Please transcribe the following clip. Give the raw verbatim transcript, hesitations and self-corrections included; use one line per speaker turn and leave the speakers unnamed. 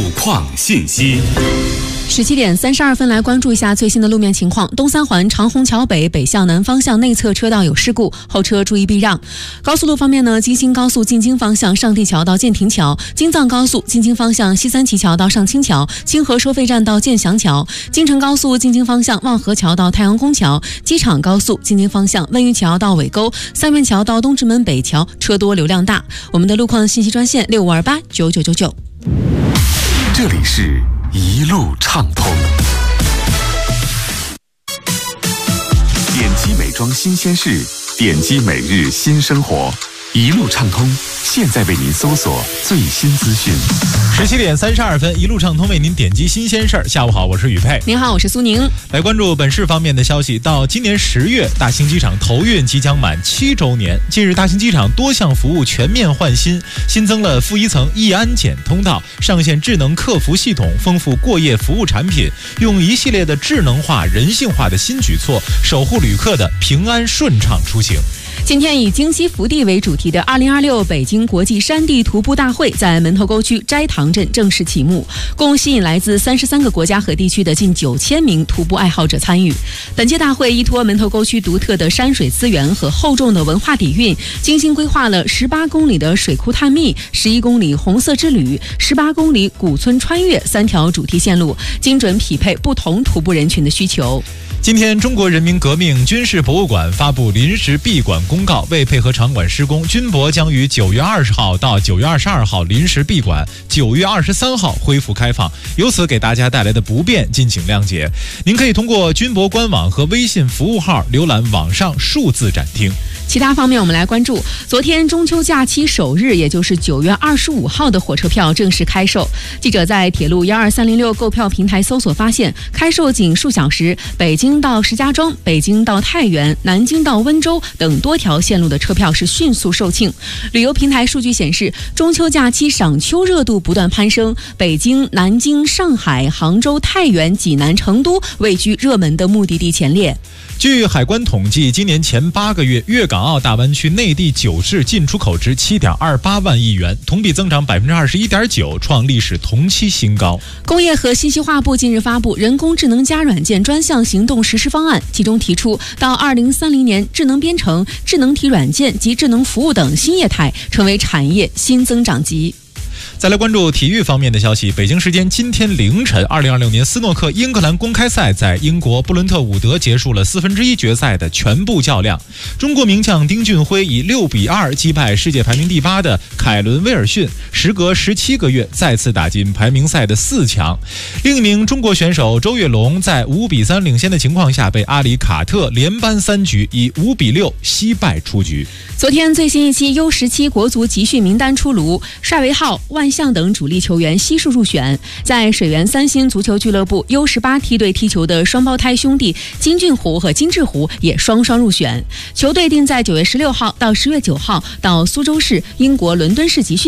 况信息。
十七点三十二分，来关注一下最新的路面情况。东三环长虹桥北北向南方向内侧车道有事故，后车注意避让。高速路方面呢，京新高速进京方向上地桥到建亭桥，京藏高速进京方向西三旗桥到上清桥，清河收费站到建祥桥，京承高速进京方向望河桥到太阳宫桥，机场高速进京方向温榆桥到尾沟，三元桥到东直门北桥车多流量大。我们的路况信息专线六五二八九九九九。
这里是一路畅通。点击美妆新鲜事，点击每日新生活，一路畅通，现在为您搜索最新资讯。
十七点三十二分，一路畅通为您点击新鲜事儿。下午好，我是宇佩。
您好，我是苏宁。
来关注本市方面的消息。到今年十月，大兴机场投运即将满七周年。近日，大兴机场多项服务全面换新，新增了负一层易安检通道，上线智能客服系统，丰富过夜服务产品，用一系列的智能化、人性化的新举措，守护旅客的平安顺畅出行。
今天以京西福地为主题的二零二六北京国际山地徒步大会在门头沟区斋堂镇正式启幕，共吸引来自三十三个国家和地区的近九千名徒步爱好者参与。本届大会依托门头沟区独特的山水资源和厚重的文化底蕴，精心规划了十八公里的水库探秘、十一公里红色之旅、十八公里古村穿越三条主题线路，精准匹配不同徒步人群的需求。
今天，中国人民革命军事博物馆发布临时闭馆公告，为配合场馆施工，军博将于九月二十号到九月二十二号临时闭馆，九月二十三号恢复开放。由此给大家带来的不便，敬请谅解。您可以通过军博官网和微信服务号浏览网上数字展厅。
其他方面，我们来关注昨天中秋假期首日，也就是九月二十五号的火车票正式开售。记者在铁路一二三零六购票平台搜索发现，开售仅数小时，北京到石家庄、北京到太原、南京到温州等多条线路的车票是迅速售罄。旅游平台数据显示，中秋假期赏秋热度不断攀升，北京、南京、上海、杭州、太原、济南、成都位居热门的目的地前列。
据海关统计，今年前八个月，粤港澳大湾区内地酒市进出口值七点二八万亿元，同比增长百分之二十一点九，创历史同期新高。
工业和信息化部近日发布人工智能加软件专项行动实施方案，其中提出，到二零三零年，智能编程、智能体软件及智能服务等新业态成为产业新增长极。
再来关注体育方面的消息。北京时间今天凌晨，二零二六年斯诺克英格兰公开赛在英国布伦特伍德结束了四分之一决赛的全部较量。中国名将丁俊晖以六比二击败世界排名第八的凯伦威尔逊，时隔十七个月再次打进排名赛的四强。另一名中国选手周跃龙在五比三领先的情况下，被阿里卡特连扳三局，以五比六惜败出局。
昨天最新一期 U 十七 国足集训名单出炉，帅维浩、万象等主力球员悉数入选。在水源三星足球俱乐部 U 十八 梯队踢球的双胞胎兄弟金俊虎和金志虎也双双入选。球队定在九月十六号到十月九号到苏州市、英国伦敦市集训。